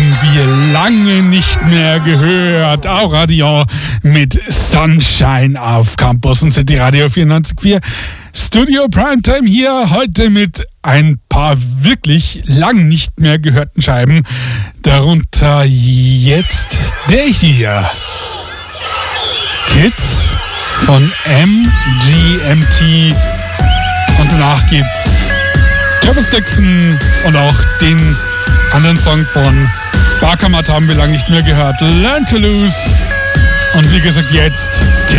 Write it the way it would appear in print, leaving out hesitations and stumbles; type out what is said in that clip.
haben wir lange nicht mehr gehört. Auradion mit Sunshine auf Campus und City Radio 94.4. Studio Primetime hier heute mit ein paar wirklich lang nicht mehr gehörten Scheiben. Darunter jetzt der hier. Kids von MGMT. Und danach gibt's Travis Dixon und auch den anderen Song von Barkamat haben wir lange nicht mehr gehört. Learn to Lose. Und wie gesagt jetzt